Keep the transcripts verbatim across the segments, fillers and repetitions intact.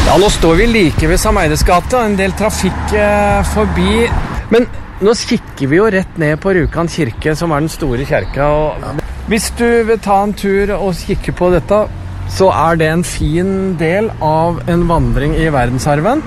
Ja, nå står vi like ved Sameides gate, en del trafikk eh, forbi. Men nå kikker vi jo rett ned på Rjukan kirke, som er den store kirka. Og ja. Hvis du vil ta en tur og kikke på dette, så er det en fin del av en vandring i verdensarven.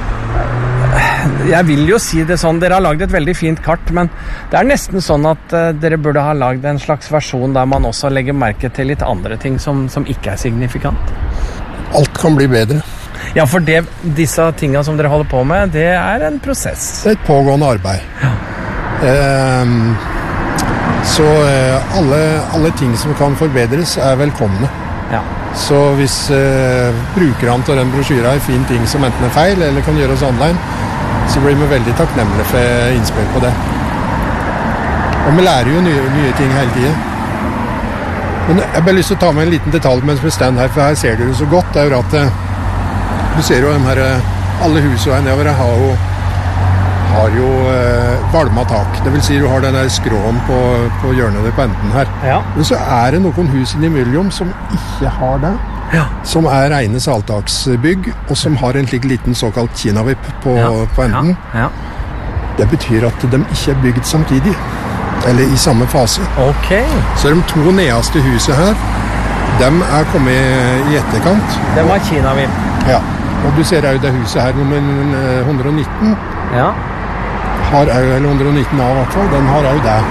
Jeg vil jo si det sånn, dere har laget et veldig fint kart, men det er nesten sånn at uh, dere burde ha laget en slags versjon der man også legger merke til litt andre ting som, som ikke er signifikant. Alt kan bli bedre. Ja, for det, disse tingene som dere holder på med, det er en prosess. Det er et pågående arbeid. Ja. Eh, så eh, alle, alle ting som kan forbedres er velkomne. Ja. Så hvis eh, brukerne til den brosjyren er fin ting som enten er feil eller kan gjøres online, så blir vi veldig takknemlige for innspill på det. Og vi lærer jo nye, nye ting hele tiden. Men jeg har bare lyst til å ta med en liten detalj mens vi står her, for her ser du det så godt. Det er jo at du ser jo de her, alle husene her nedover har jo, har jo eh, valma tak. Det vil si du har den der skråen på, på hjørnet på enden her. Ja. Men så er det noen hus innimellom som ikke har det. Ja. Som er rene saltaksbygg, og som har en slik liten såkalt kinavipp på, ja. på enden. Ja. Ja. Det betyr at de ikke er bygd samtidig. Eller i samme fase. Okay. Så de to nederste huset her, de er kommet i etterkant. De var kinavipp. Ja. Og du ser jo det huset her, nummer one hundred nineteen. Ja. Har jo, eller one hundred nineteen A i hvert fall, den har jo det.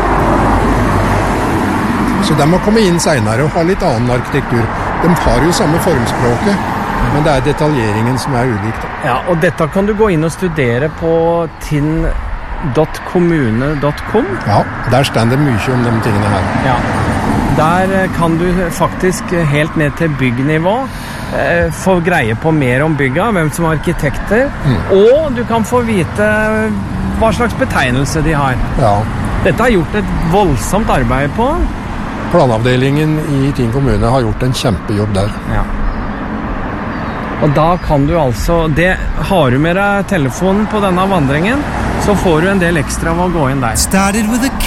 Så de har kommet inn senere og har litt annen arkitektur. De har jo samme formspråket, men det er detaljeringen som er ulikt. Ja, og dette kan du gå inn og studere på tinn dot kommune dot com. Ja, der står det mye om de tingene her. Ja. Der kan du faktisk helt ned til byggnivå eh, få greie på mer om bygga, hvem som er arkitekter, mm. og du kan få vite hva slags betegnelse de har. Ja. Dette har gjort et voldsomt arbeid på. Planavdelingen i Tinn kommune har gjort en kjempejobb der. Ja. Og da kan du altså, det har du med deg telefonen på denne vandringen, så får du en del ekstra av å gå inn der.